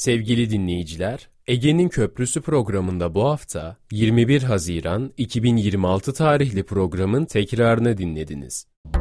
Sevgili dinleyiciler, Ege'nin Köprüsü programında bu hafta 21 Haziran 2026 tarihli programın tekrarını dinlediniz.